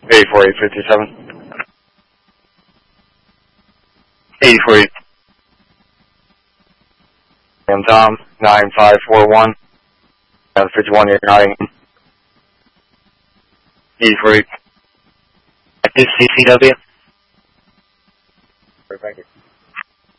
84857. 848. And Tom, 9541. 51 year Nottingham. 848. Active CCW. Thank you.